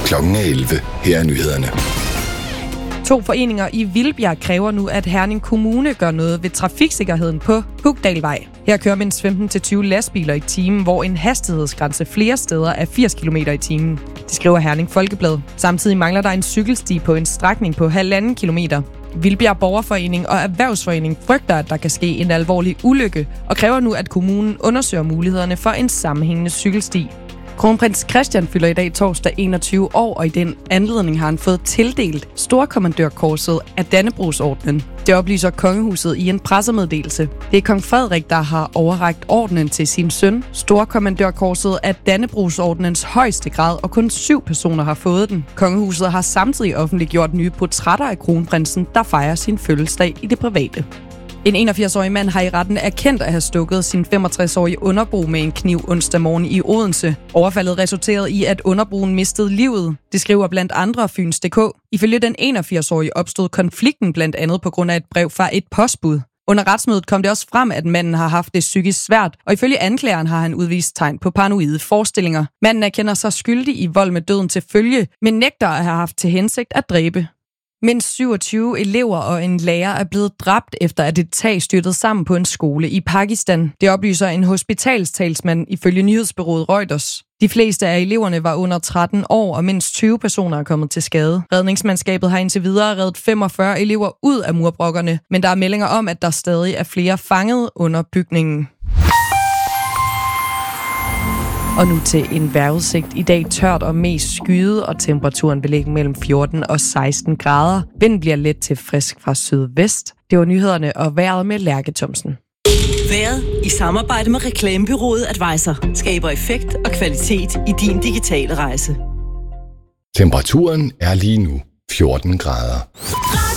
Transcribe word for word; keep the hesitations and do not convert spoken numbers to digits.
Klokken er elleve. Her er nyhederne. To foreninger i Vildbjerg kræver nu, at Herning Kommune gør noget ved trafiksikkerheden på Pugdalvej. Her kører mindst femten til tyve lastbiler i timen, hvor en hastighedsgrænse flere steder er firs kilometer i timen. Det skriver Herning Folkeblad. Samtidig mangler der en cykelsti på en strækning på halvanden kilometer. Vildbjerg Borgerforening og Erhvervsforening frygter, at der kan ske en alvorlig ulykke, og kræver nu, at kommunen undersøger mulighederne for en sammenhængende cykelsti. Kronprins Christian fylder i dag torsdag enogtyve år, og i den anledning har han fået tildelt Storkommandørkorset af Dannebrogsordenen. Det oplyser kongehuset i en pressemeddelelse. Det er kong Frederik, der har overrakt ordenen til sin søn. Storkommandørkorset er Dannebrogsordenens højeste grad, og kun syv personer har fået den. Kongehuset har samtidig offentliggjort nye portrætter af kronprinsen, der fejrer sin fødselsdag i det private. En enogfirs-årig mand har i retten erkendt at have stukket sin femogtres-årige underbo med en kniv onsdag morgen i Odense. Overfaldet resulterede i, at underboen mistede livet. Det skriver blandt andre Fyns punktum d k. Ifølge den enogfirs-årige opstod konflikten blandt andet på grund af et brev fra et postbud. Under retsmødet kom det også frem, at manden har haft det psykisk svært, og ifølge anklageren har han udvist tegn på paranoide forestillinger. Manden erkender sig skyldig i vold med døden til følge, men nægter at have haft til hensigt at dræbe. Mindst syvogtyve elever og en lærer er blevet dræbt, efter at et tag styrtede sammen på en skole i Pakistan. Det oplyser en hospitalstalsmand ifølge nyhedsbureauet Reuters. De fleste af eleverne var under tretten år, og mindst tyve personer er kommet til skade. Redningsmandskabet har indtil videre reddet femogfyrre elever ud af murbrokkerne, men der er meldinger om, at der stadig er flere fanget under bygningen. Og nu til en vejrudsigt. I dag tørt og mest skyet, og temperaturen vil ligge mellem fjorten og seksten grader. Vinden bliver let til frisk fra sydvest. Det var nyhederne og vejret med Lærke Thomsen. Vejret i samarbejde med reklamebureauet Advisor skaber effekt og kvalitet i din digitale rejse. Temperaturen er lige nu fjorten grader.